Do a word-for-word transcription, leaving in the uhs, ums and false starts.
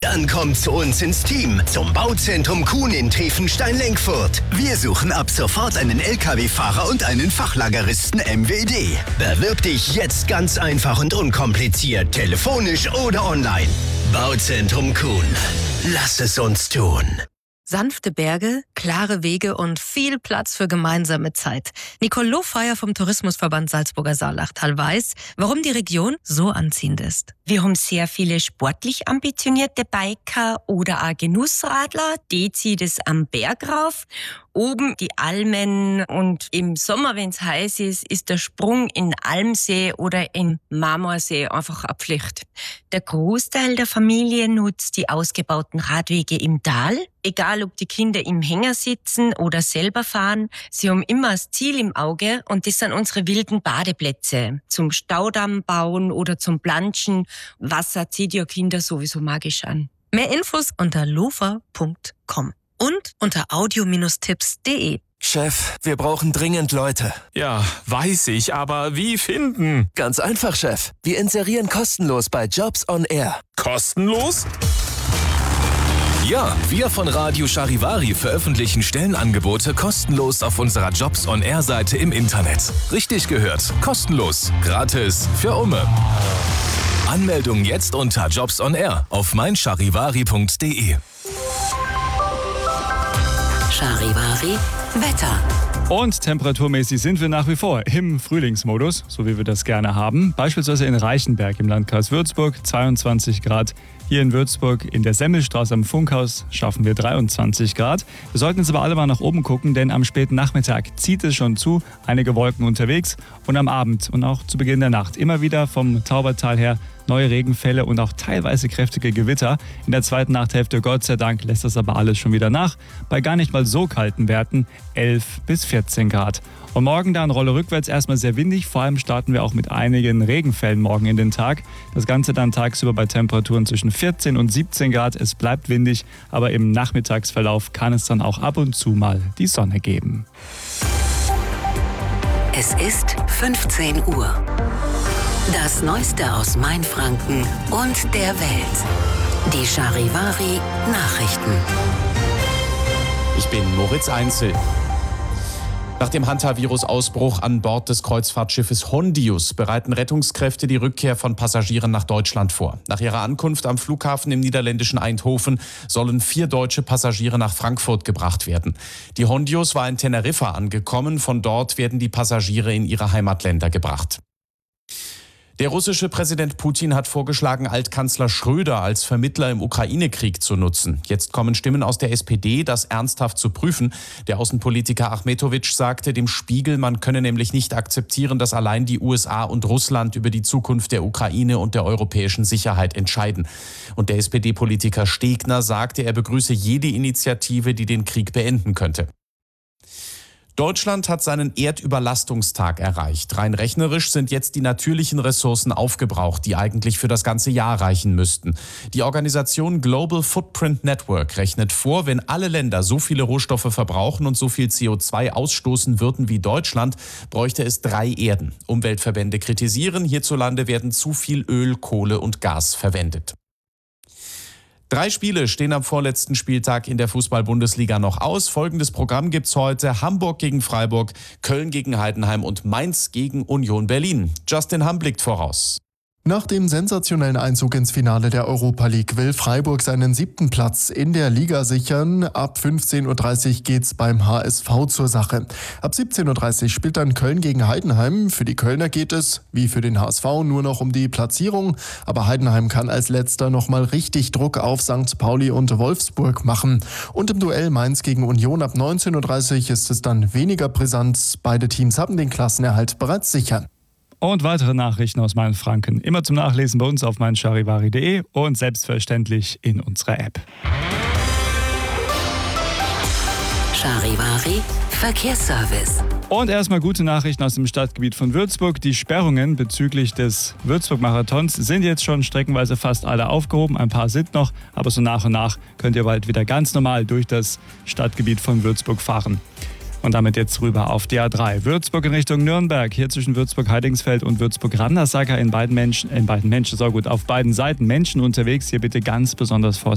Dann kommt zu uns ins Team, zum Bauzentrum Kuhn in Triefenstein-Lenkfurt. Wir suchen ab sofort einen L K W-Fahrer und einen Fachlageristen M W D. Bewirb dich jetzt ganz einfach und unkompliziert, telefonisch oder online. Bauzentrum Kuhn. Lass es uns tun. Sanfte Berge, klare Wege und viel Platz für gemeinsame Zeit. Nicole Lohfeier vom Tourismusverband Salzburger Saarlachtal weiß, warum die Region so anziehend ist. Wir haben sehr viele sportlich ambitionierte Biker oder auch Genussradler, die ziehen es am Berg rauf. Oben die Almen und im Sommer, wenn es heiß ist, ist der Sprung in Almsee oder in Marmorsee einfach eine Pflicht. Der Großteil der Familie nutzt die ausgebauten Radwege im Tal. Egal, ob die Kinder im Hänger sitzen oder selber fahren, sie haben immer das Ziel im Auge und das sind unsere wilden Badeplätze. Zum Staudamm bauen oder zum Planschen. Wasser zieht ja Kinder sowieso magisch an. Mehr Infos unter lofa punkt com und unter audio Tipps punkt de. Chef, wir brauchen dringend Leute. Ja, weiß ich, aber wie finden? Ganz einfach, Chef. Wir inserieren kostenlos bei Jobs on Air. Kostenlos? Ja, wir von Radio Charivari veröffentlichen Stellenangebote kostenlos auf unserer Jobs on Air Seite im Internet. Richtig gehört, kostenlos, gratis, für Umme. Anmeldung jetzt unter Jobs on Air auf mein charivari punkt de. Charivari Wetter. Und temperaturmäßig sind wir nach wie vor im Frühlingsmodus, so wie wir das gerne haben. Beispielsweise in Reichenberg im Landkreis Würzburg zweiundzwanzig Grad. Hier in Würzburg in der Semmelstraße am Funkhaus schaffen wir dreiundzwanzig Grad. Wir sollten jetzt aber alle mal nach oben gucken, denn am späten Nachmittag zieht es schon zu, einige Wolken unterwegs und am Abend und auch zu Beginn der Nacht immer wieder vom Taubertal her neue Regenfälle und auch teilweise kräftige Gewitter. In der zweiten Nachthälfte, Gott sei Dank, lässt das aber alles schon wieder nach. Bei gar nicht mal so kalten Werten elf bis vierzehn Grad. Und morgen dann Rolle rückwärts erstmal sehr windig. Vor allem starten wir auch mit einigen Regenfällen morgen in den Tag. Das Ganze dann tagsüber bei Temperaturen zwischen vierzehn und siebzehn Grad. Es bleibt windig, aber im Nachmittagsverlauf kann es dann auch ab und zu mal die Sonne geben. Es ist fünfzehn Uhr. Das Neueste aus Mainfranken und der Welt. Die Charivari Nachrichten. Ich bin Moritz Einzel. Nach dem Hantavirus-Ausbruch an Bord des Kreuzfahrtschiffes Hondius bereiten Rettungskräfte die Rückkehr von Passagieren nach Deutschland vor. Nach ihrer Ankunft am Flughafen im niederländischen Eindhoven sollen vier deutsche Passagiere nach Frankfurt gebracht werden. Die Hondius war in Teneriffa angekommen. Von dort werden die Passagiere in ihre Heimatländer gebracht. Der russische Präsident Putin hat vorgeschlagen, Altkanzler Schröder als Vermittler im Ukraine-Krieg zu nutzen. Jetzt kommen Stimmen aus der S P D, das ernsthaft zu prüfen. Der Außenpolitiker Achmetowitsch sagte dem Spiegel, man könne nämlich nicht akzeptieren, dass allein die U S A und Russland über die Zukunft der Ukraine und der europäischen Sicherheit entscheiden. Und der S P D-Politiker Stegner sagte, er begrüße jede Initiative, die den Krieg beenden könnte. Deutschland hat seinen Erdüberlastungstag erreicht. Rein rechnerisch sind jetzt die natürlichen Ressourcen aufgebraucht, die eigentlich für das ganze Jahr reichen müssten. Die Organisation Global Footprint Network rechnet vor, wenn alle Länder so viele Rohstoffe verbrauchen und so viel C O zwei ausstoßen würden wie Deutschland, bräuchte es drei Erden. Umweltverbände kritisieren, hierzulande werden zu viel Öl, Kohle und Gas verwendet. Drei Spiele stehen am vorletzten Spieltag in der Fußball-Bundesliga noch aus. Folgendes Programm gibt's heute: Hamburg gegen Freiburg, Köln gegen Heidenheim und Mainz gegen Union Berlin. Justin Hamm blickt voraus. Nach dem sensationellen Einzug ins Finale der Europa League will Freiburg seinen siebten Platz in der Liga sichern. Ab fünfzehn Uhr dreißig geht's beim H S V zur Sache. Ab siebzehn Uhr dreißig spielt dann Köln gegen Heidenheim. Für die Kölner geht es, wie für den H S V, nur noch um die Platzierung. Aber Heidenheim kann als letzter nochmal richtig Druck auf Sankt Pauli und Wolfsburg machen. Und im Duell Mainz gegen Union ab neunzehn Uhr dreißig ist es dann weniger brisant. Beide Teams haben den Klassenerhalt bereits sicher. Und weitere Nachrichten aus Mainfranken immer zum Nachlesen bei uns auf mein charivari punkt de und selbstverständlich in unserer App. Charivari Verkehrsservice. Und erstmal gute Nachrichten aus dem Stadtgebiet von Würzburg. Die Sperrungen bezüglich des Würzburg-Marathons sind jetzt schon streckenweise fast alle aufgehoben. Ein paar sind noch, aber so nach und nach könnt ihr bald wieder ganz normal durch das Stadtgebiet von Würzburg fahren. Und damit jetzt rüber auf die A drei. Würzburg in Richtung Nürnberg. Hier zwischen Würzburg-Heidingsfeld und Würzburg-Randersacker in beiden Menschen, in beiden Menschen, so gut, auf beiden Seiten Menschen unterwegs. Hier bitte ganz besonders vorsichtig